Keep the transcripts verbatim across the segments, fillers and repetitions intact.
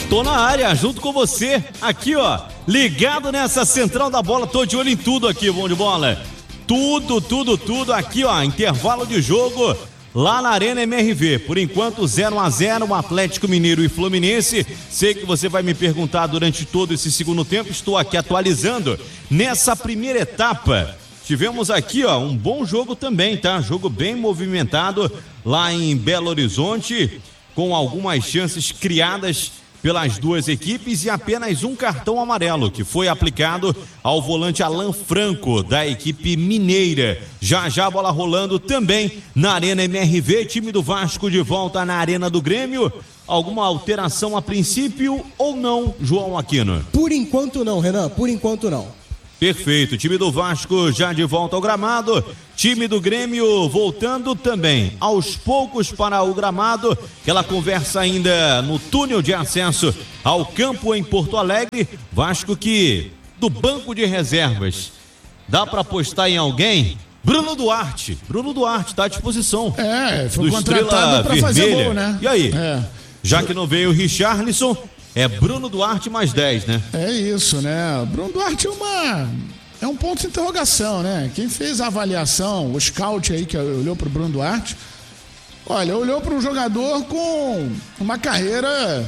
Tô na área, junto com você, aqui ó, ligado nessa central da bola, tô de olho em tudo aqui, bom de bola. Tudo, tudo, tudo aqui ó, intervalo de jogo lá na Arena M R V. Por enquanto zero a zero, o Atlético Mineiro e Fluminense. Sei que você vai me perguntar durante todo esse segundo tempo, estou aqui atualizando. Nessa primeira etapa, tivemos aqui ó, um bom jogo também, tá? Jogo bem movimentado lá em Belo Horizonte, com algumas chances criadas pelas duas equipes e apenas um cartão amarelo que foi aplicado ao volante Alan Franco da equipe mineira. Já já a bola rolando também na Arena M R V, time do Vasco de volta na Arena do Grêmio. Alguma alteração a princípio ou não, João Aquino? Por enquanto não, Renan, por enquanto não. Perfeito, time do Vasco já de volta ao gramado, time do Grêmio voltando também aos poucos para o gramado, aquela conversa ainda no túnel de acesso ao campo em Porto Alegre. Vasco que do banco de reservas, dá para apostar em alguém? Bruno Duarte, Bruno Duarte está à disposição. É, foi do contratado para fazer gol, né? E aí, é. já que não veio o Richarlison, é Bruno Duarte mais dez, né? É isso, né? Bruno Duarte é uma... é um ponto de interrogação, né? Quem fez a avaliação, o scout aí que olhou pro Bruno Duarte, olha, olhou para um jogador com uma carreira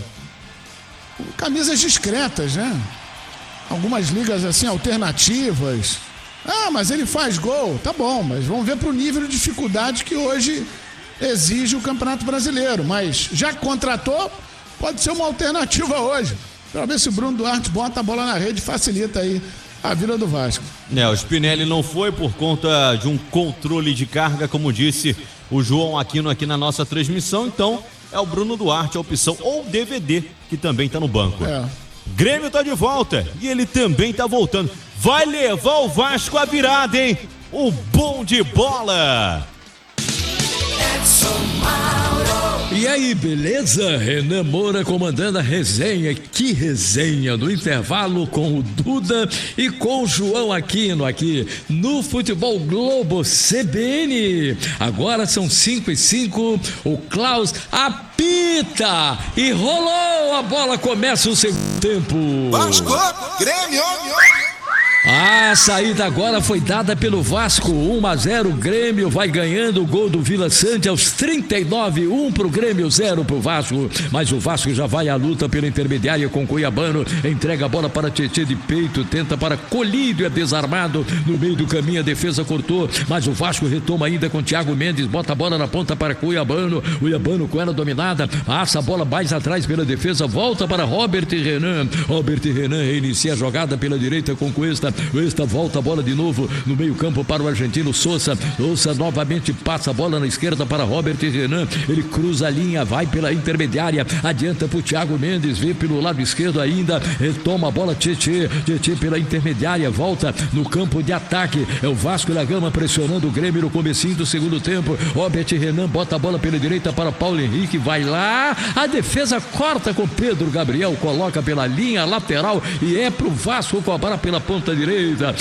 com camisas discretas, né? Algumas ligas assim, alternativas. Ah, mas ele faz gol. Tá bom, mas vamos ver pro nível de dificuldade que hoje exige o Campeonato Brasileiro. Mas já contratou... pode ser uma alternativa hoje, para ver se o Bruno Duarte bota a bola na rede e facilita aí a vida do Vasco. É, o Spinelli não foi por conta de um controle de carga, como disse o João Aquino aqui na nossa transmissão, então é o Bruno Duarte a opção, ou o D V D, que também tá no banco. É. Grêmio tá de volta e ele também tá voltando. Vai levar o Vasco à virada, hein? O bom de bola! E aí, beleza? Renan Moura comandando a resenha. Que resenha no intervalo com o Duda e com o João Aquino aqui no Futebol Globo C B N. Agora são cinco e cinco. O Klaus apita e rolou a bola. Começa o segundo tempo. Vasco, Grêmio. A saída agora foi dada pelo Vasco, um a zero, o Grêmio vai ganhando o gol do Vila Sante aos trinta e nove, um pro Grêmio, zero pro Vasco, mas o Vasco já vai à luta pela intermediária com Cuiabano, entrega a bola para Tietê de peito, tenta para Colídio, é desarmado, no meio do caminho a defesa cortou, mas o Vasco retoma ainda com Thiago Mendes, bota a bola na ponta para Cuiabano, Cuiabano com ela dominada, passa a bola mais atrás pela defesa, volta para Robert Renan, Robert Renan reinicia a jogada pela direita com Cuesta, Cuesta volta a bola de novo no meio campo para o argentino Sousa, Sousa novamente passa a bola na esquerda para Robert Renan, ele cruza a linha, vai pela intermediária, adianta para o Thiago Mendes, vê pelo lado esquerdo ainda, retoma a bola Tietê, Tietê pela intermediária, volta no campo de ataque, é o Vasco da Gama pressionando o Grêmio no comecinho do segundo tempo, Robert Renan bota a bola pela direita para Paulo Henrique, vai lá, a defesa corta com Pedro Gabriel, coloca pela linha lateral e é pro Vasco cobrar pela ponta direita,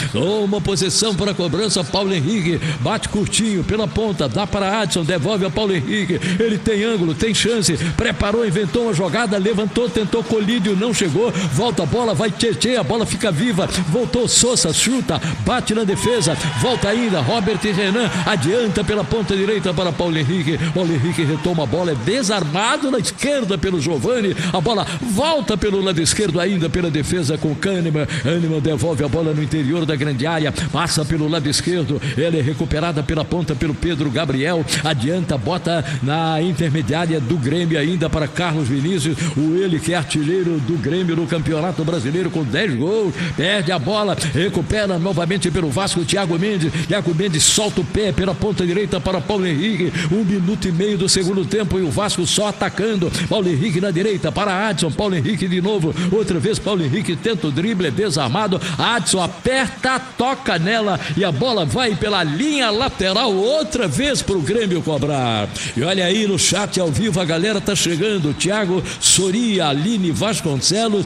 uma posição para a cobrança, Paulo Henrique bate curtinho pela ponta, dá para Adson, devolve a Paulo Henrique, ele tem ângulo, tem chance, preparou, inventou uma jogada, levantou, tentou Colídio, não chegou, volta a bola, vai Tietê, a bola fica viva, voltou Sousa, chuta, bate na defesa, volta ainda, Robert Renan adianta pela ponta direita para Paulo Henrique, Paulo Henrique retoma a bola, é desarmado na esquerda pelo Giovani, a bola volta pelo lado esquerdo ainda pela defesa com Kahneman, Kahneman devolve a bola no interior da grande área, passa pelo lado esquerdo, ela é recuperada pela ponta pelo Pedro Gabriel, adianta, bota na intermediária do Grêmio ainda para Carlos Vinícius, o ele que é artilheiro do Grêmio no Campeonato Brasileiro com dez gols, perde a bola, recupera novamente pelo Vasco, Thiago Mendes, Thiago Mendes solta o pé pela ponta direita para Paulo Henrique, um minuto e meio do segundo tempo e o Vasco só atacando, Paulo Henrique na direita para Adson, Paulo Henrique de novo, outra vez Paulo Henrique tenta o drible, é desarmado, Adson aperta, toca nela e a bola vai pela linha lateral outra vez pro Grêmio cobrar. E olha aí no chat ao vivo, a galera tá chegando, Thiago Soria, Aline Vasconcelos,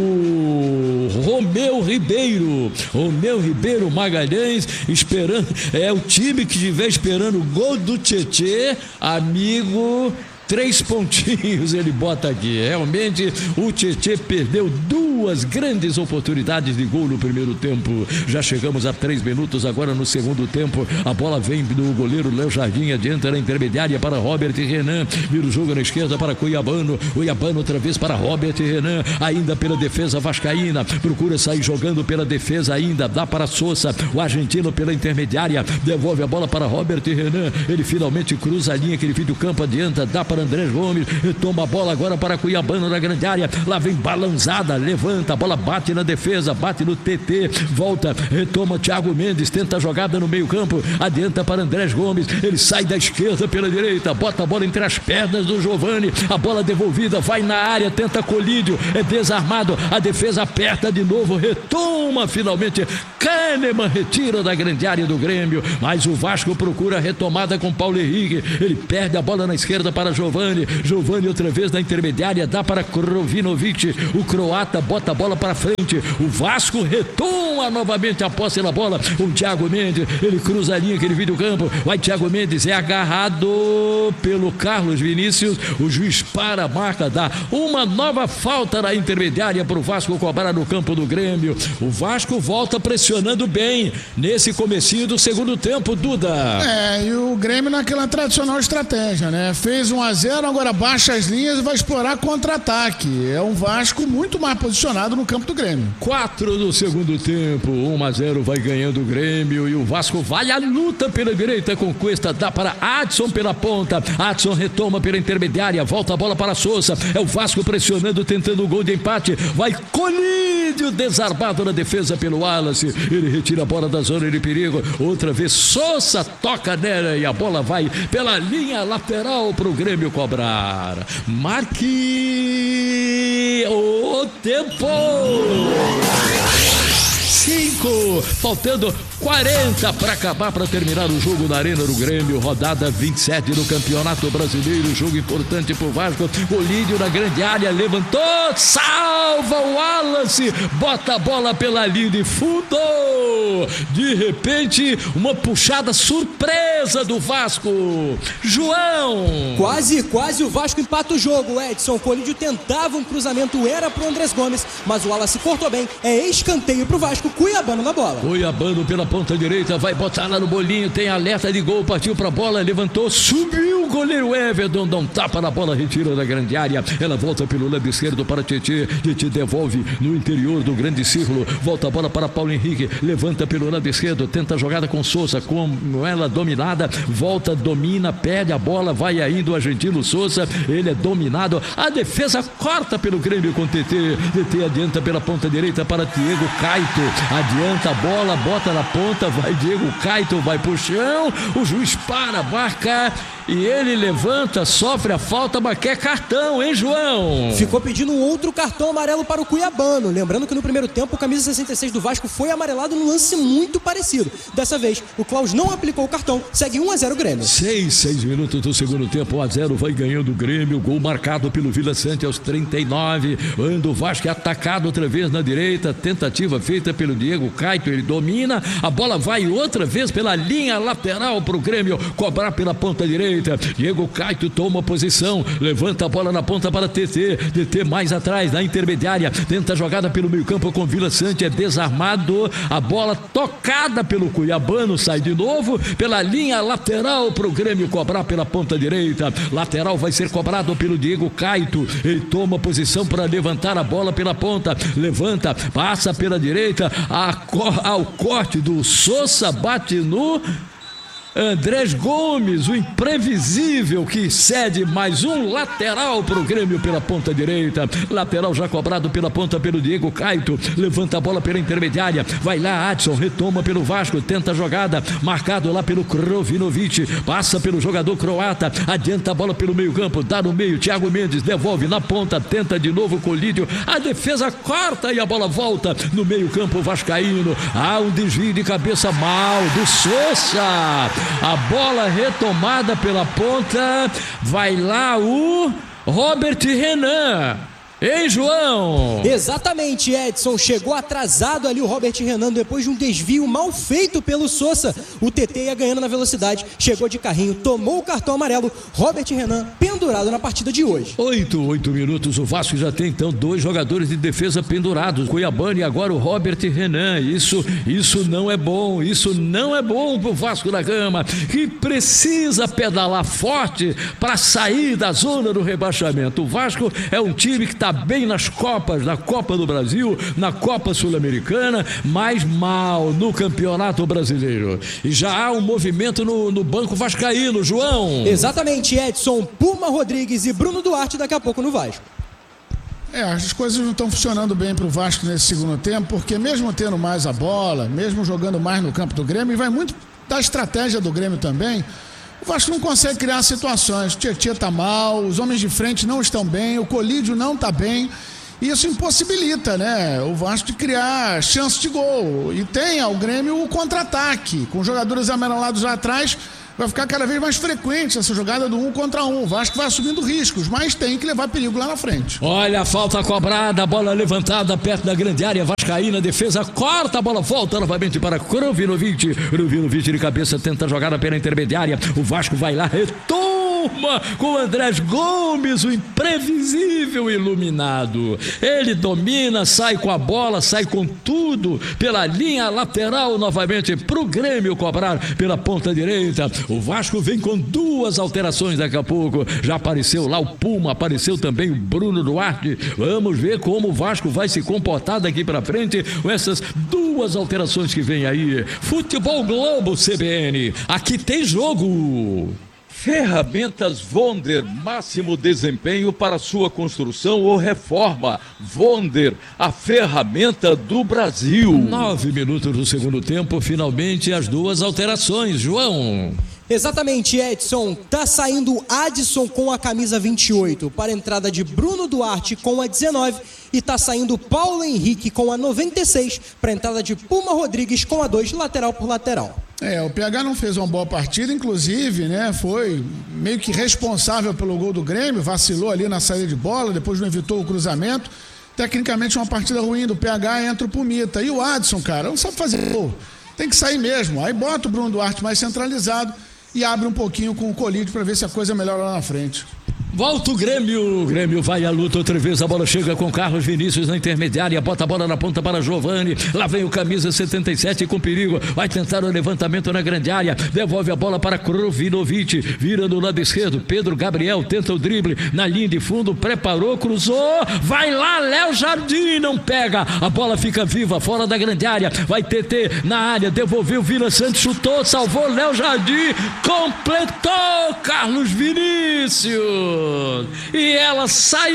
o Romeu Ribeiro, Romeu Ribeiro Magalhães, esperando, é o time que estiver esperando o gol do Tietê, amigo, Três pontinhos ele bota aqui. Realmente o Tietê perdeu duas grandes oportunidades de gol no primeiro tempo. Já chegamos a três minutos agora no segundo tempo. A bola vem do goleiro Léo Jardim, adianta na intermediária para Robert Renan. Vira o jogo na esquerda para Cuiabano. Cuiabano outra vez para Robert Renan. Ainda pela defesa vascaína. Procura sair jogando pela defesa ainda. Dá para Sousa. O argentino pela intermediária. Devolve a bola para Robert Renan. Ele finalmente cruza a linha que ele vem do campo, adianta. Dá para Andrés Gomes, toma a bola agora para Cuiabano na grande área, lá vem balançada, levanta, a bola bate na defesa, bate no T T, volta, retoma Thiago Mendes, tenta a jogada no meio campo, adianta para Andrés Gomes, ele sai da esquerda pela direita, bota a bola entre as pernas do Giovani, a bola devolvida, vai na área, tenta Colídio, é desarmado, a defesa aperta de novo, retoma finalmente, Kahneman retira da grande área do Grêmio, mas o Vasco procura a retomada com Paulo Henrique, ele perde a bola na esquerda para Giovani, Giovani outra vez na intermediária, dá para Krovinovic, o croata bota a bola para frente, o Vasco retoma novamente a posse na bola, o Thiago Mendes, ele cruza a linha que ele viu do campo, vai Thiago Mendes, é agarrado pelo Carlos Vinícius, o juiz para a marca, dá uma nova falta na intermediária para o Vasco cobrar no campo do Grêmio. O Vasco volta pressionando bem nesse comecinho do segundo tempo, Duda. É, e o Grêmio naquela tradicional estratégia, né? Fez um a zero, agora baixa as linhas e vai explorar contra-ataque. É um Vasco muito mais posicionado no campo do Grêmio. quatro do segundo tempo, um a zero vai ganhando o Grêmio e o Vasco vai à luta pela direita com Cuesta, dá para Adson pela ponta, Adson retoma pela intermediária, volta a bola para Sousa, é o Vasco pressionando, tentando o gol de empate, vai Colídio, desarmado na defesa pelo Wallace, ele retira a bola da zona de perigo, outra vez Sousa toca nela e a bola vai pela linha lateral para o Grêmio cobrar. Marque o tempo. Cinco, faltando quarenta para acabar, para terminar o jogo na Arena do Grêmio, rodada vinte e sete do Campeonato Brasileiro, jogo importante pro Vasco, Colídio na grande área, levantou, salva o Wallace, bota a bola pela linha de fundo, de repente, uma puxada surpresa do Vasco, João. Quase, quase o Vasco empata o jogo, Edson. Colídio tentava um cruzamento, era pro Andrés Gomes, mas o Wallace cortou bem, é escanteio pro Vasco, Cuiabano na bola. Cuiabano pela ponta direita, vai botar lá no bolinho, tem alerta de gol, partiu pra bola, levantou, subiu o goleiro Everton, dá um tapa na bola, retira da grande área, ela volta pelo lado esquerdo para Tietê, Tietê devolve no interior do grande círculo, volta a bola para Paulo Henrique, levanta pelo lado esquerdo, tenta a jogada com Sousa, com ela dominada, volta, domina, perde a bola, vai ainda o argentino Sousa, ele é dominado, a defesa corta pelo Grêmio com Tietê, Tietê adianta pela ponta direita para Diego Caio, adianta a bola, bota na ponta, vai Diego Caio, vai pro chão, o juiz para, marca e ele levanta, sofre a falta, mas quer cartão, hein, João? Ficou pedindo um outro cartão amarelo para o Cuiabano, lembrando que no primeiro tempo o camisa sessenta e seis do Vasco foi amarelado num lance muito parecido. Dessa vez, o Klaus não aplicou o cartão, segue um a zero o Grêmio. seis, seis minutos do segundo tempo, um a zero vai ganhando o Grêmio, gol marcado pelo Vila Sante aos trinta e nove, anda o Vasco atacado outra vez na direita, tentativa feita pelo Diego Caio, ele domina, a bola vai outra vez pela linha lateral para o Grêmio cobrar pela ponta direita, Diego Caio toma posição, levanta a bola na ponta para T T, T T mais atrás, na intermediária, tenta a jogada pelo meio campo com Vila Sante, é desarmado, a bola tocada pelo Cuiabano, sai de novo pela linha lateral para o Grêmio cobrar pela ponta direita, lateral vai ser cobrado pelo Diego Caio, ele toma posição para levantar a bola pela ponta, levanta, passa pela direita, a, ao corte do Sousa, bate no Andrés Gomes, o imprevisível que cede mais um lateral para o Grêmio pela ponta direita, lateral já cobrado pela ponta pelo Diego Caio, levanta a bola pela intermediária, vai lá Adson, retoma pelo Vasco, tenta a jogada, marcado lá pelo Krovinovic, passa pelo jogador croata, adianta a bola pelo meio campo, dá no meio, Thiago Mendes devolve na ponta, tenta de novo Colídio, a defesa corta e a bola volta no meio campo vascaíno, há um desvio de cabeça mal do Sousa, a bola retomada pela ponta, vai lá o Robert Renan, Hein, João? Exatamente, Edson. Chegou atrasado ali o Robert Renan depois de um desvio mal feito pelo Sousa. O T T ia ganhando na velocidade, chegou de carrinho, tomou o cartão amarelo. Robert Renan pendurado na partida de hoje. Oito, oito minutos. O Vasco já tem então dois jogadores de defesa pendurados. Cuiabano e agora o Robert Renan. Isso, isso não é bom. Isso não é bom pro Vasco da Gama, que precisa pedalar forte para sair da zona do rebaixamento. O Vasco é um time que está bem nas Copas, na Copa do Brasil, na Copa Sul-Americana, mas mal no Campeonato Brasileiro. E já há um movimento no, no Banco Vascaíno, João. Exatamente, Edson. Puma Rodrigues e Bruno Duarte daqui a pouco no Vasco. É, as coisas não estão funcionando bem para o Vasco nesse segundo tempo, porque mesmo tendo mais a bola, mesmo jogando mais no campo do Grêmio, e vai muito da estratégia do Grêmio também, o Vasco não consegue criar situações. O Tietchan está mal, os homens de frente não estão bem, o Colídio não está bem. E isso impossibilita, né, o Vasco de criar chance de gol. E tem ao Grêmio o contra-ataque, com jogadores amarelados lá atrás. Vai ficar cada vez mais frequente essa jogada do um contra um. O Vasco vai assumindo riscos, mas tem que levar perigo lá na frente. Olha a falta cobrada, bola levantada perto da grande área vascaína, defesa corta, a bola volta novamente para Krovinovic. Krovinovic de cabeça tenta a jogada pela intermediária. O Vasco vai lá, retoma com o Andrés Gomes, o imprevisível iluminado. Ele domina, sai com a bola, sai com tudo pela linha lateral novamente para o Grêmio cobrar pela ponta direita. O Vasco vem com duas alterações daqui a pouco. Já apareceu lá o Puma, apareceu também o Bruno Duarte. Vamos ver como o Vasco vai se comportar daqui para frente com essas duas alterações que vem aí. Futebol Globo C B N, aqui tem jogo. Ferramentas Vonder, máximo desempenho para sua construção ou reforma. Vonder, a ferramenta do Brasil. Nove minutos do segundo tempo, finalmente as duas alterações, João. Exatamente, Edson. Tá saindo Adson com a camisa vinte e oito para a entrada de Bruno Duarte com a dezenove e tá saindo Paulo Henrique com a noventa e seis para a entrada de Puma Rodrigues com a dois, lateral por lateral. É, o P H não fez uma boa partida, inclusive, né, foi meio que responsável pelo gol do Grêmio, vacilou ali na saída de bola, depois não evitou o cruzamento. Tecnicamente uma partida ruim do P H, entra o Pumita. E o Adson, cara, não sabe fazer gol, tem que sair mesmo. Aí bota o Bruno Duarte mais centralizado e abre um pouquinho com o Colídio para ver se a coisa melhora lá na frente. Volta o Grêmio, o Grêmio vai à luta outra vez, a bola chega com Carlos Vinícius na intermediária, bota a bola na ponta para Giovani, lá vem o camisa setenta e sete com perigo, vai tentar o levantamento na grande área, devolve a bola para Krovinovic, vira no lado esquerdo, Pedro Gabriel tenta o drible, na linha de fundo, preparou, cruzou, vai lá, Léo Jardim, não pega, a bola fica viva, fora da grande área, vai T T na área, devolveu, Vila Santos, chutou, salvou, Léo Jardim, completou, Carlos Vinícius. E ela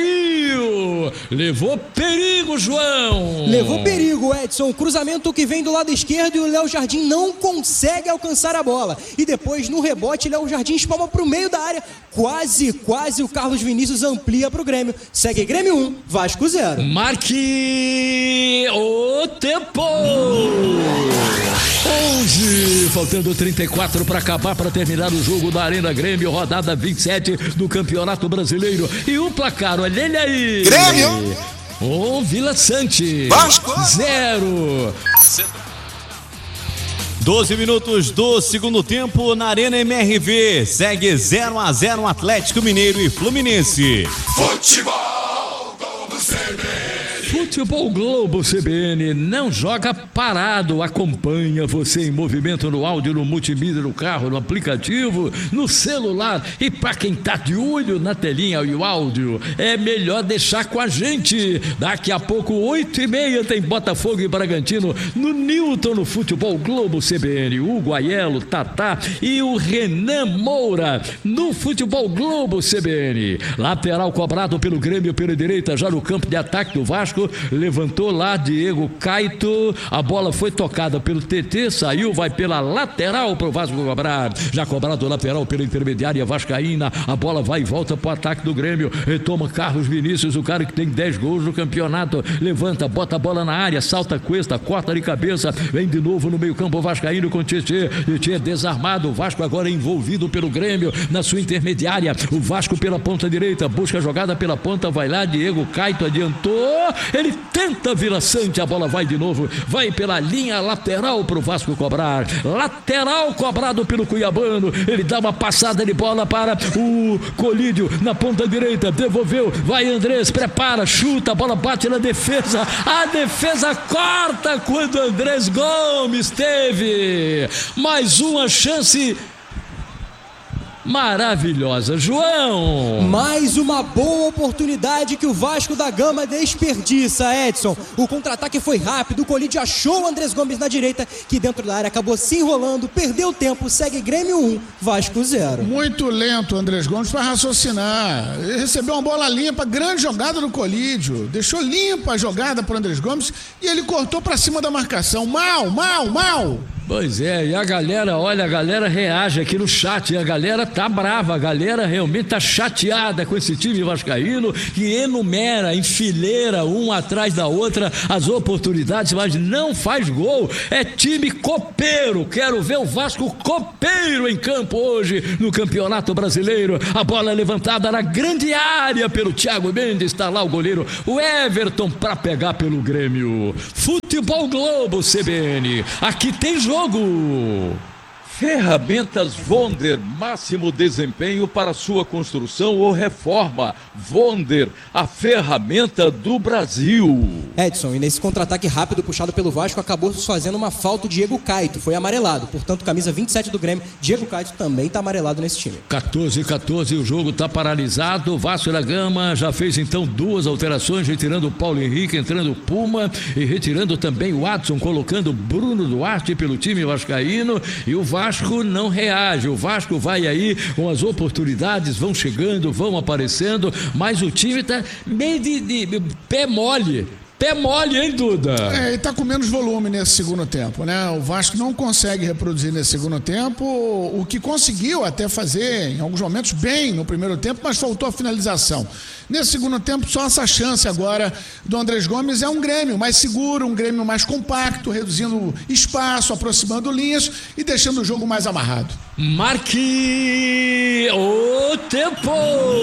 saiu, levou perigo, João. Levou perigo, Edson. Cruzamento que vem do lado esquerdo e o Léo Jardim não consegue alcançar a bola. E depois, no rebote, Léo Jardim espalma para o meio da área. Quase, quase o Carlos Vinícius amplia para o Grêmio. Segue Grêmio um, Vasco zero. Marque o tempo. onze, faltando trinta e quatro para acabar, para terminar o jogo da Arena Grêmio, rodada vinte e sete do Campeonato Brasileiro. E o placar, olha ele aí. Grêmio um, Vila Sante Vasco zero. doze minutos do segundo tempo na Arena M R V. Segue zero a zero Atlético Mineiro e Fluminense. Futebol Globo C B N. Futebol Globo C B N não joga parado, acompanha você em movimento no áudio, no multimídia, no carro, no aplicativo, no celular. E para quem tá de olho na telinha e o áudio, é melhor deixar com a gente. Daqui a pouco, oito e meia, tem Botafogo e Bragantino no Newton, no Futebol Globo C B N. Hugo Aiello, Tatá e o Renan Moura no Futebol Globo C B N. Lateral cobrado pelo Grêmio pela direita, já no campo de ataque do Vasco. levantou lá Diego Caito, a bola foi tocada pelo T T, saiu, vai pela lateral pro Vasco cobrar, já cobrado lateral pela intermediária vascaína, a bola vai e volta pro ataque do Grêmio, retoma Carlos Vinícius, o cara que tem dez gols no campeonato, levanta, bota a bola na área, salta a cuesta, corta de cabeça, vem de novo no meio campo vascaíno com Tietê, Tietê desarmado, o Vasco agora envolvido pelo Grêmio na sua intermediária, o Vasco pela ponta direita, busca a jogada pela ponta, vai lá, Diego Caito adiantou, ele tenta Vila Sante, a bola vai de novo, vai pela linha lateral pro Vasco cobrar, lateral cobrado pelo Cuiabano, ele dá uma passada de bola para o Colídio na ponta direita, devolveu, vai Andrés, prepara, chuta, a bola bate na defesa, a defesa corta quando Andrés Gomes teve mais uma chance maravilhosa, João. Mais uma boa oportunidade que o Vasco da Gama desperdiça, Edson. O contra-ataque foi rápido, o Colídio achou o Andrés Gomes na direita, que dentro da área acabou se enrolando, perdeu tempo, segue Grêmio um, Vasco zero. Muito lento o Andrés Gomes para raciocinar. Ele recebeu uma bola limpa, grande jogada do Colídio, deixou limpa a jogada para o Andrés Gomes e ele cortou para cima da marcação. Mal, mal, mal. Pois é, e a galera, olha, a galera reage aqui no chat, e a galera tá brava, a galera realmente tá chateada com esse time vascaíno, que enumera, enfileira um atrás da outra as oportunidades, mas não faz gol, é time copeiro, quero ver o Vasco copeiro em campo hoje no Campeonato Brasileiro, a bola levantada na grande área pelo Thiago Mendes, está lá o goleiro, o Everton para pegar pelo Grêmio. Futebol Globo C B N, aqui tem jogo. Ferramentas Vonder, máximo desempenho para sua construção ou reforma. Vonder, a ferramenta do Brasil. Edson, e nesse contra-ataque rápido puxado pelo Vasco, acabou fazendo uma falta o Diego Caito, foi amarelado, portanto camisa vinte e sete do Grêmio, Diego Caito também está amarelado nesse time. quatorze a quatorze, o jogo está paralisado, o Vasco da Gama já fez então duas alterações, retirando o Paulo Henrique, entrando o Puma e retirando também o Adson, colocando Bruno Duarte pelo time vascaíno, e o Vasco Vasco não reage, o Vasco vai aí com as oportunidades, vão chegando, vão aparecendo, mas o time tá meio de, de, de pé mole. Pé mole, hein, Duda? É, e tá com menos volume nesse segundo tempo, né? O Vasco não consegue reproduzir nesse segundo tempo o que conseguiu até fazer em alguns momentos bem no primeiro tempo, mas faltou a finalização. Nesse segundo tempo, só essa chance agora do Andrés Gomes é um Grêmio mais seguro, um Grêmio mais compacto, reduzindo espaço, aproximando linhas e deixando o jogo mais amarrado. Marque o tempo!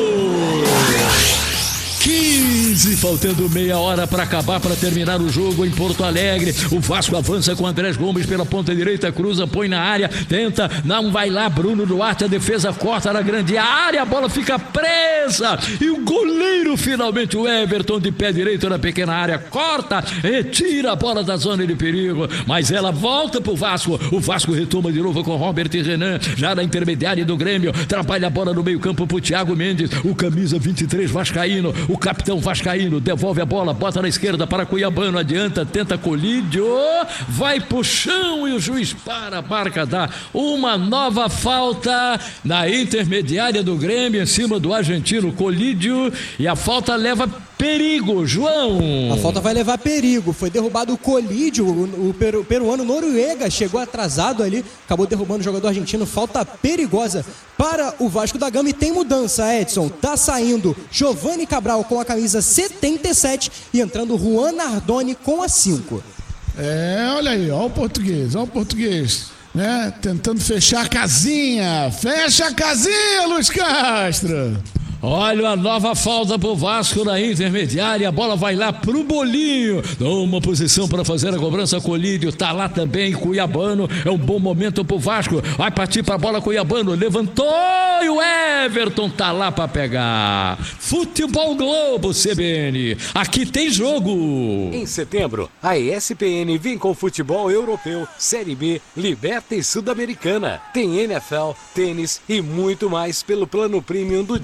quinze, faltando meia hora para acabar, para terminar o jogo em Porto Alegre. O Vasco avança com Andrés Gomes pela ponta direita, cruza, põe na área, tenta, não vai lá, Bruno Duarte, a defesa corta na grande área, a bola fica presa e o goleiro finalmente, o Everton, de pé direito na pequena área, corta, retira a bola da zona de perigo, mas ela volta pro Vasco, o Vasco retoma de novo com Robert e Renan, já na intermediária do Grêmio, trabalha a bola no meio campo pro Thiago Mendes, o camisa vinte e três vascaíno, o capitão vascaíno, devolve a bola, bota na esquerda para Cuiabano, adianta, tenta Colídio, vai pro chão e o juiz para, a marca dá uma nova falta na intermediária do Grêmio, em cima do argentino Colídio, e a falta leva perigo, João. A falta vai levar perigo, foi derrubado o Colídio, o, o peru, peruano Noruega chegou atrasado ali, acabou derrubando o jogador argentino, falta perigosa para o Vasco da Gama, e tem mudança, Edson, tá saindo Giovanni Cabral com a camisa setenta e sete e entrando Juan Nardoni com a cinco. É, olha aí, olha o português, olha o português, né, tentando fechar a casinha, fecha a casinha, Luiz Castro. Olha a nova falta pro Vasco na intermediária, a bola vai lá pro Bolinho, dá uma posição para fazer a cobrança, Colídio, tá lá também, Cuiabano, é um bom momento pro Vasco, vai partir pra bola Cuiabano, levantou e o Everton tá lá pra pegar. Futebol Globo C B N, aqui tem jogo. Em setembro, a E S P N vem com futebol europeu, Série B, Liberta e Sul-Americana, tem N F L, tênis e muito mais pelo plano premium do Disney Plus.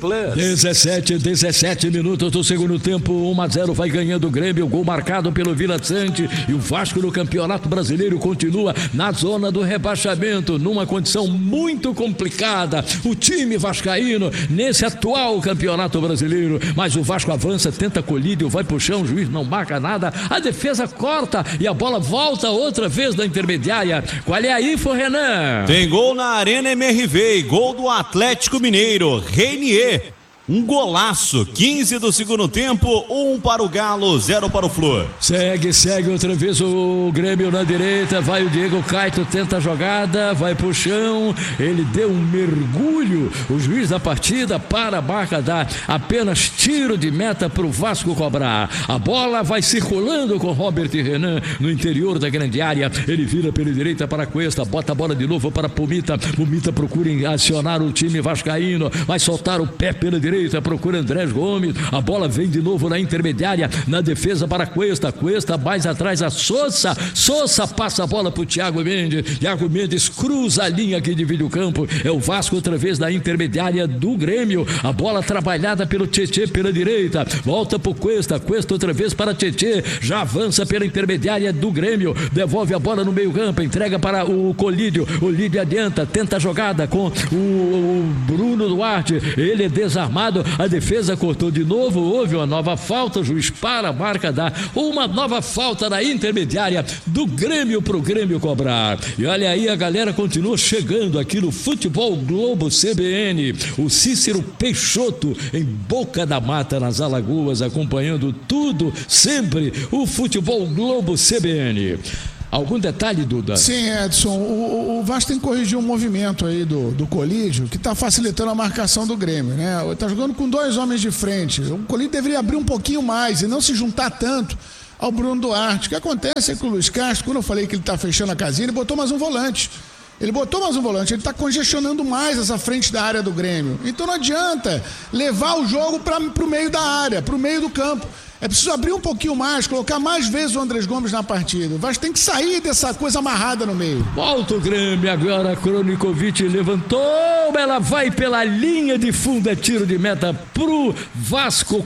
Plus. dezessete, dezessete minutos do segundo tempo, um a zero vai ganhando o Grêmio, gol marcado pelo Vila Sante, e o Vasco no Campeonato Brasileiro continua na zona do rebaixamento, numa condição muito complicada, o time vascaíno nesse atual Campeonato Brasileiro, mas o Vasco avança, tenta colírio, vai pro chão, o juiz não marca nada, a defesa corta e a bola volta outra vez da intermediária. Qual é a info, Renan? Tem gol na Arena M R V, gol do Atlético Mineiro, Reinier. Um golaço, quinze do segundo tempo, um para o Galo, zero para o Flu. Segue, segue outra vez o Grêmio na direita, vai o Diego Caito, tenta a jogada, vai pro chão, ele deu um mergulho, o juiz da partida para a marca, dá apenas tiro de meta pro Vasco cobrar. A bola vai circulando com Robert Renan no interior da grande área, ele vira pela direita para a Cuesta, bota a bola de novo para Pumita, Pumita procura acionar o time vascaíno, vai soltar o pé pela direita, procura Andrés Gomes, a bola vem de novo na intermediária, na defesa para Cuesta, Cuesta mais atrás a Sousa, Sousa passa a bola para o Thiago Mendes, Thiago Mendes cruza a linha que divide o campo, é o Vasco outra vez na intermediária do Grêmio, a bola trabalhada pelo Tietê pela direita, volta para o Cuesta, Cuesta outra vez para Tietê, já avança pela intermediária do Grêmio, devolve a bola no meio campo, entrega para o Colídio, o Lídio adianta, tenta a jogada com o, o Bruno Duarte, ele é desarmado, a defesa cortou de novo, houve uma nova falta, o juiz para a marca, dá uma nova falta na intermediária do Grêmio pro Grêmio cobrar. E olha aí, a galera continua chegando aqui no Futebol Globo C B N, o Cícero Peixoto em Boca da Mata, nas Alagoas, acompanhando tudo, sempre o Futebol Globo C B N. Algum detalhe, Duda? Sim, Edson, o, o Vasco tem que corrigir um movimento aí do, do Colídio que está facilitando a marcação do Grêmio, né? Está jogando com dois homens de frente, o Colídio deveria abrir um pouquinho mais e não se juntar tanto ao Bruno Duarte. O que acontece é que o Luiz Castro, quando eu falei que ele está fechando a casinha, ele botou mais um volante. Ele botou mais um volante, ele está congestionando mais essa frente da área do Grêmio. Então não adianta levar o jogo para o meio da área, para o meio do campo. É preciso abrir um pouquinho mais, colocar mais vezes o Andrés Gomes na partida. O Vasco tem que sair dessa coisa amarrada no meio. Volta o Grêmio, agora Kronikovic levantou, ela vai pela linha de fundo, é tiro de meta pro Vasco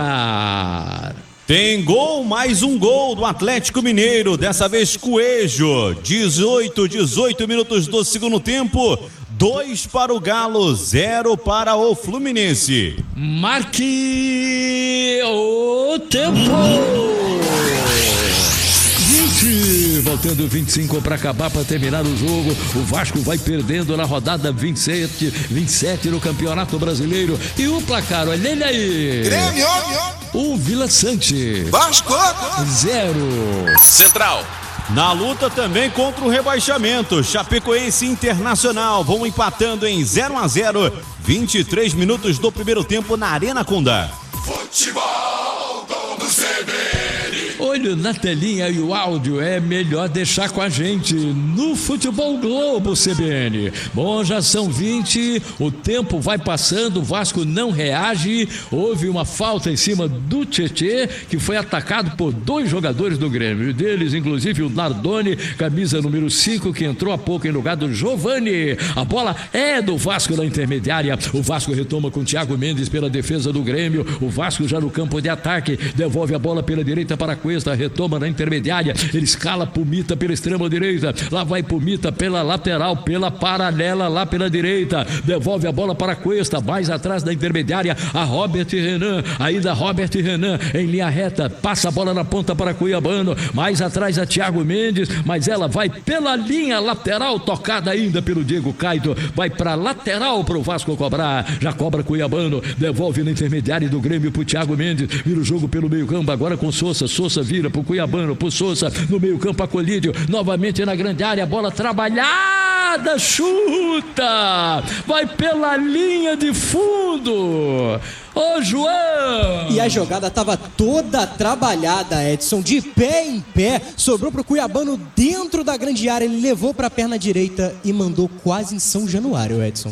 cobrar. Tem gol, mais um gol do Atlético Mineiro, dessa vez Coelho, dezoito, dezoito minutos do segundo tempo, dois para o Galo, zero para o Fluminense. Marque o tempo! vinte, voltando vinte e cinco para acabar, para terminar o jogo. O Vasco vai perdendo na rodada vinte e sete, vinte e sete no Campeonato Brasileiro. E o placar, olha ele aí. Grêmio! O Vila Sante. Vasco! Zero. Central. Na luta também contra o rebaixamento, Chapecoense e Internacional vão empatando em zero a zero, vinte e três minutos do primeiro tempo na Arena Condá. Futebol do C B N. Olho na telinha e o áudio é melhor deixar com a gente no Futebol Globo C B N. Bom, já são vinte, o tempo vai passando, o Vasco não reage, houve uma falta em cima do Tietê, que foi atacado por dois jogadores do Grêmio, deles inclusive o Nardoni, camisa número cinco, que entrou há pouco em lugar do Giovani. A bola é do Vasco na intermediária, o Vasco retoma com o Thiago Mendes pela defesa do Grêmio, o Vasco já no campo de ataque, devolve a bola pela direita para a Cuesta, retoma na intermediária, ele escala Pumita pela extrema direita, lá vai Pumita pela lateral, pela paralela lá pela direita, devolve a bola para a Cuesta, mais atrás da intermediária, a Robert Renan, ainda Robert Renan em linha reta, passa a bola na ponta para Cuiabano, mais atrás a Thiago Mendes, mas ela vai pela linha lateral, tocada ainda pelo Diego Caito, vai para lateral para o Vasco cobrar, já cobra Cuiabano, devolve na intermediária do Grêmio para o Thiago Mendes, vira o jogo pelo meio campo, agora com Sousa, Sousa vira pro Cuiabano, pro Sousa, no meio campo a Colídio, novamente na grande área, bola trabalhada, chuta, vai pela linha de fundo, ô João! E a jogada estava toda trabalhada, Edson, de pé em pé, sobrou pro Cuiabano dentro da grande área, ele levou pra perna direita e mandou quase em São Januário, Edson.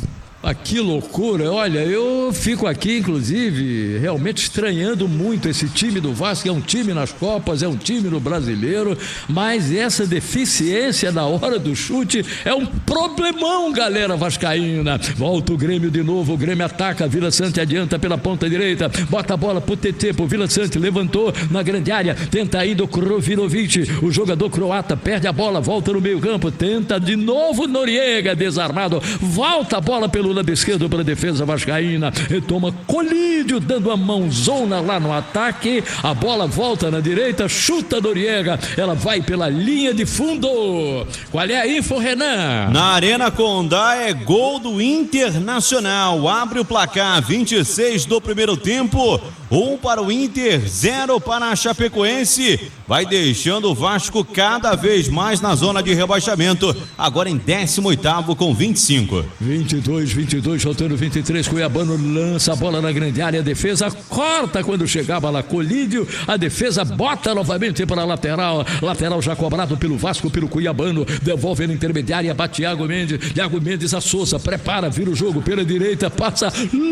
Ah, que loucura, olha, eu fico aqui, inclusive, realmente estranhando muito esse time do Vasco, é um time nas Copas, é um time no Brasileiro, mas essa deficiência na hora do chute é um problemão, galera vascaína. Volta o Grêmio de novo, o Grêmio ataca, Vila Sante adianta pela ponta direita, bota a bola pro T T, pro Vila Sante, levantou na grande área, tenta ainda o Krovinovic, o jogador croata, perde a bola, volta no meio campo, tenta de novo Noriega, desarmado, volta a bola pelo lado esquerdo para a defesa vascaína, retoma Colídio dando a mãozona lá no ataque, a bola volta na direita, chuta Noriega, ela vai pela linha de fundo. Qual é a info, Renan? Na Arena Condá é gol do Internacional, abre o placar, vinte e seis do primeiro tempo, um para o Inter, zero para a Chapecoense, vai deixando o Vasco cada vez mais na zona de rebaixamento, agora em décimo oitavo com vinte e cinco. vinte e dois, vinte e dois, faltando vinte e três, Cuiabano lança a bola na grande área, a defesa corta quando chegava lá Colídio, a defesa bota novamente para a lateral, lateral já cobrado pelo Vasco, pelo Cuiabano, devolve na intermediária, bate Thiago Mendes, Thiago Mendes a Souza, prepara, vira o jogo pela direita, passa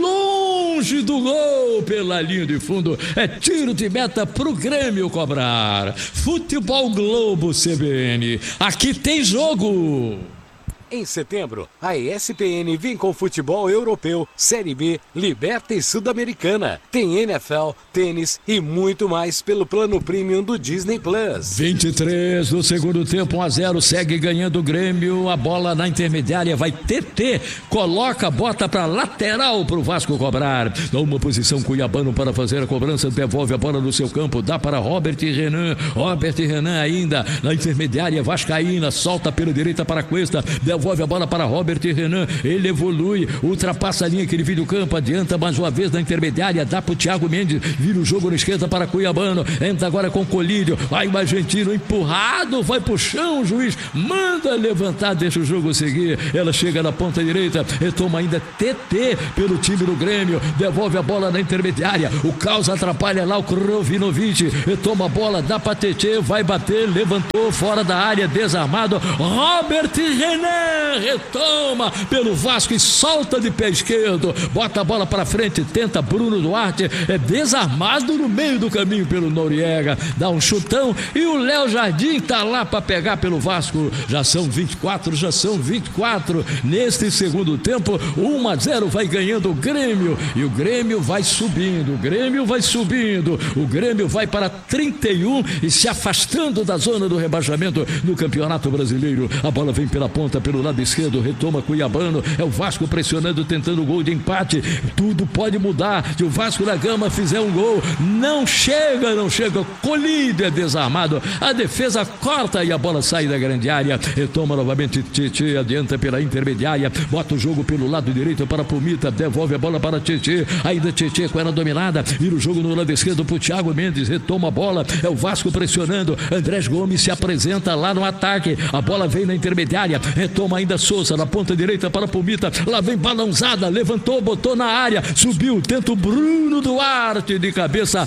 longe do gol, pela linha de fundo, é tiro de meta pro Grêmio cobrar. Futebol Globo C B N, aqui tem jogo. Em setembro, a E S P N vem com futebol europeu, Série B, Liberta e Sul-Americana. Tem N F L, tênis e muito mais pelo plano premium do Disney Plus. vinte e três do segundo tempo, um a zero, segue ganhando o Grêmio, a bola na intermediária, vai T T, coloca, bota para lateral pro Vasco cobrar. Dá uma posição Cuiabano para fazer a cobrança, devolve a bola no seu campo, dá para Robert e Renan, Robert e Renan ainda na intermediária vascaína, solta pela direita para a Cuesta, devolve Devolve a bola para Robert e Renan, ele evolui, ultrapassa a linha que ele vira o campo, adianta mais uma vez na intermediária, dá para o Thiago Mendes, vira o jogo na esquerda para Cuiabano, entra agora com Colídio, vai o argentino empurrado, vai pro chão, o juiz manda levantar, deixa o jogo seguir, ela chega na ponta direita, retoma ainda T T pelo time do Grêmio, devolve a bola na intermediária, o caos atrapalha lá o Krovinovic, retoma a bola, dá para T T, vai bater, levantou fora da área, desarmado, Robert e Renan retoma pelo Vasco e solta de pé esquerdo, bota a bola para frente, tenta Bruno Duarte, é desarmado no meio do caminho pelo Noriega, dá um chutão e o Léo Jardim tá lá para pegar pelo Vasco. Já são vinte e quatro, já são vinte e quatro neste segundo tempo, um a zero vai ganhando o Grêmio e o Grêmio vai subindo, o Grêmio vai subindo, o Grêmio vai para trinta e um e se afastando da zona do rebaixamento no Campeonato Brasileiro. A bola vem pela ponta, pelo lado esquerdo, retoma Cuiabano, é o Vasco pressionando, tentando o gol de empate, tudo pode mudar, se o Vasco da Gama fizer um gol, não chega, não chega, Colídio é desarmado, a defesa corta e a bola sai da grande área, retoma novamente Tietê, adianta pela intermediária, bota o jogo pelo lado direito para Pumita, devolve a bola para Tietê, ainda Tietê com ela dominada, vira o jogo no lado esquerdo pro Thiago Mendes, retoma a bola, é o Vasco pressionando, Andrés Gomes se apresenta lá no ataque, a bola vem na intermediária, retoma ainda Souza na ponta direita para Pumita, lá vem balãozada, levantou, botou na área, subiu, tenta o Bruno Duarte de cabeça,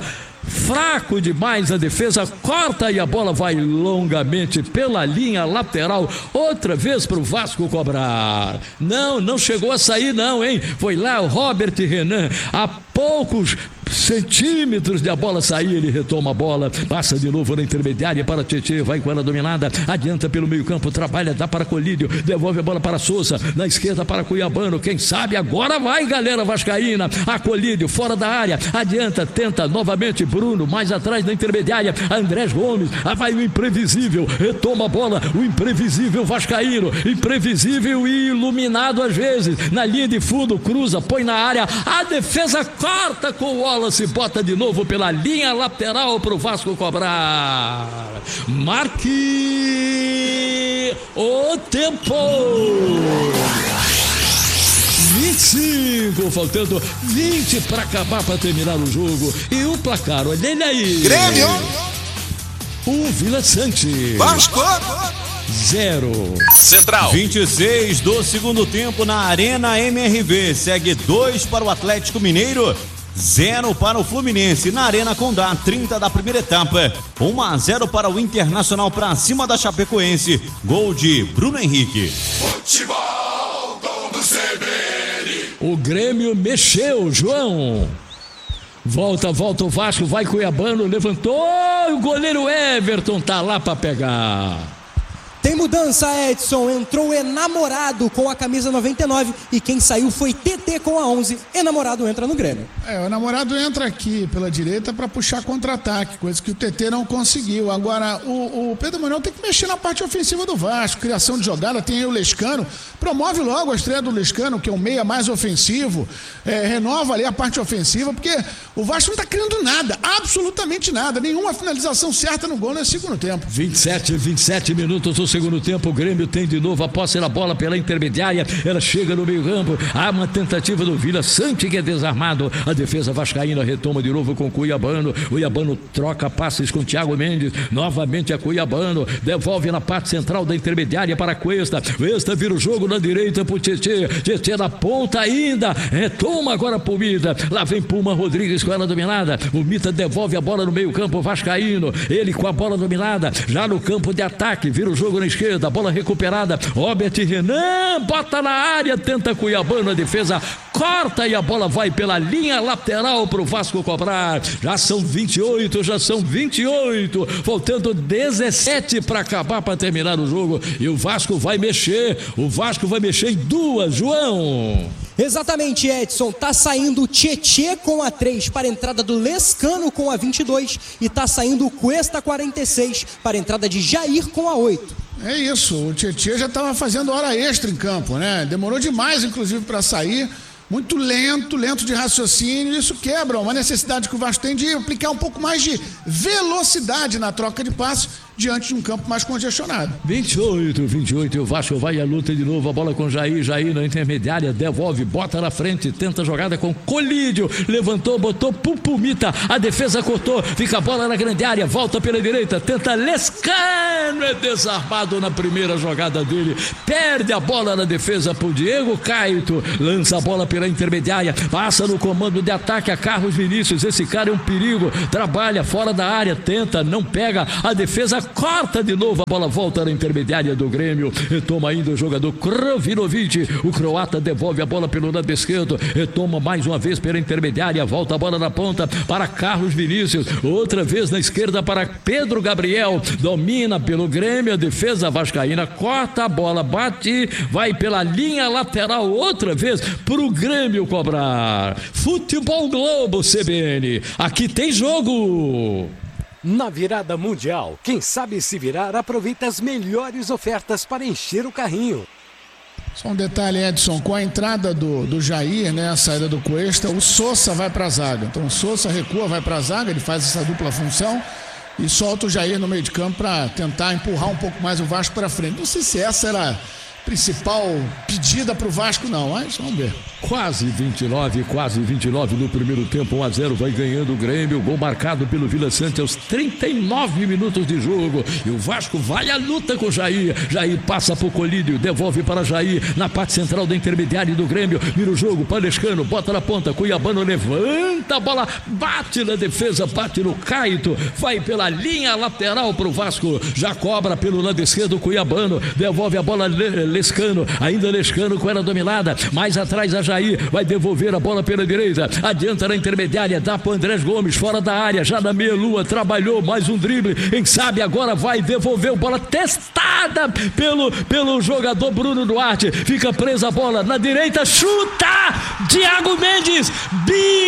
fraco demais a defesa, corta e a bola vai longamente pela linha lateral, outra vez para o Vasco cobrar. Não, não chegou a sair não, hein? Foi lá o Robert Renan, a poucos centímetros de a bola sair, ele retoma a bola, passa de novo na intermediária para Tietê, vai com ela dominada, adianta pelo meio campo, trabalha, dá para Colídio, devolve a bola para Souza, na esquerda para Cuiabano, quem sabe agora vai galera vascaína, a Colídio fora da área, adianta, tenta novamente Bruno, mais atrás da intermediária, Andrés Gomes, ah, vai o imprevisível, retoma a bola, o imprevisível vascaíno, imprevisível e iluminado às vezes, na linha de fundo, cruza, põe na área, a defesa corta com o Wallace, bota de novo pela linha lateral para o Vasco cobrar. Marque o tempo. vinte e cinco, faltando vinte para acabar, para terminar o jogo. E o placar, olha ele aí. Grêmio. O Vila Sante. Vasco. Zero. Central. vinte e seis do segundo tempo na Arena M R V. Segue dois para o Atlético Mineiro, zero para o Fluminense. Na Arena Condá, trinta da primeira etapa, um a zero para o Internacional para cima da Chapecoense. Gol de Bruno Henrique. Futebol, gol do C B N. O Grêmio mexeu, João. Volta, volta o Vasco, vai Cuiabano, levantou, o goleiro Everton tá lá pra pegar. Tem mudança, Edson, entrou Enamorado com a camisa noventa e nove e quem saiu foi T T com a onze. Enamorado entra no Grêmio. É, o Enamorado entra aqui pela direita para puxar contra-ataque, coisa que o T T não conseguiu. Agora, o, o Pedro Manuel tem que mexer na parte ofensiva do Vasco, criação de jogada, tem aí o Lescano, promove logo a estreia do Lescano, que é o meia mais ofensivo, é, renova ali a parte ofensiva, porque o Vasco não tá criando nada, absolutamente nada, nenhuma finalização certa no gol nesse segundo tempo. vinte e sete, vinte e sete minutos do segundo tempo, o Grêmio tem de novo a posse da bola pela intermediária, ela chega no meio campo, há uma tentativa do Vila Sante que é desarmado, a defesa vascaína retoma de novo com Cuiabano, Cuiabano troca passes com Thiago Mendes, novamente a Cuiabano, devolve na parte central da intermediária para Cuesta, Cuesta vira o jogo na direita pro Tietê, Tietê na ponta ainda, retoma agora pro Mita, lá vem Puma Rodrigues com ela dominada, o Mita devolve a bola no meio campo vascaíno, ele com a bola dominada, já no campo de ataque, vira o jogo na esquerda, bola recuperada, Robert Renan, bota na área, tenta Cuiabano, a defesa corta e a bola vai pela linha lateral pro Vasco cobrar, já são vinte e oito, já são vinte e oito, faltando dezessete para acabar, para terminar o jogo, e o Vasco vai mexer, o Vasco vai mexer em duas, João. Exatamente, Edson, tá saindo o Tietê com a três para a entrada do Lescano com a vinte e dois e tá saindo o Cuesta quarenta e seis para a entrada de Jair com a oito. É isso, o Tietê já estava fazendo hora extra em campo, né? Demorou demais, inclusive, para sair. Muito lento, lento de raciocínio, isso quebra uma necessidade que o Vasco tem de aplicar um pouco mais de velocidade na troca de passes diante de um campo mais congestionado. vinte e oito, vinte e oito, o Vasco vai à luta de novo, a bola com Jair, Jair na intermediária, devolve, bota na frente, tenta a jogada com Colídio, levantou, botou Pupumita, a defesa cortou, fica a bola na grande área, volta pela direita, tenta Lescano, é desarmado na primeira jogada dele, perde a bola na defesa pro Diego Caito, lança a bola pela intermediária, passa no comando de ataque a Carlos Vinícius, esse cara é um perigo, trabalha fora da área, tenta, não pega, a defesa corta de novo, a bola volta na intermediária do Grêmio, retoma ainda o jogador Krovinovic, o croata devolve a bola pelo lado esquerdo, retoma mais uma vez pela intermediária, volta a bola na ponta para Carlos Vinícius, outra vez na esquerda para Pedro Gabriel, domina pelo Grêmio, a defesa vascaína corta a bola, bate, vai pela linha lateral, outra vez pro Grêmio cobrar. Futebol Globo C B N, aqui tem jogo. Na virada mundial, quem sabe se virar aproveita as melhores ofertas para encher o carrinho. Só um detalhe, Edson, com a entrada do, do Jair, né, a saída do Cuesta, o Sousa vai para a zaga. Então o Sousa recua, vai para a zaga, ele faz essa dupla função e solta o Jair no meio de campo para tentar empurrar um pouco mais o Vasco para frente. Não sei se essa era a principal pedida para o Vasco, não, mas vamos ver. Quase vinte e nove, quase vinte e nove no primeiro tempo, um a zero vai ganhando o Grêmio, gol marcado pelo Vila Sante aos trinta e nove minutos de jogo, e o Vasco vai à luta com o Jair, Jair passa pro Colídio, devolve para Jair, na parte central da intermediária do Grêmio, vira o jogo, Palescano, bota na ponta, Cuiabano levanta a bola, bate na defesa, bate no Caito, vai pela linha lateral pro Vasco, já cobra pelo lado esquerdo, Cuiabano, devolve a bola Lescano, ainda Lescano com ela dominada, mais atrás a Jair, vai devolver a bola pela direita, adianta na intermediária, dá para Andrés Gomes, fora da área, já na meia-lua, trabalhou, mais um drible, quem sabe agora vai devolver a bola testada pelo, pelo jogador Bruno Duarte, fica presa a bola na direita, chuta, Thiago Mendes,